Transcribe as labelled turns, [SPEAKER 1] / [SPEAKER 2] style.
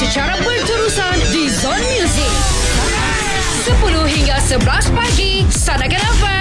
[SPEAKER 1] secara berterusan di Zone Music. 10 hingga 11 pagi, Sana Kenapa?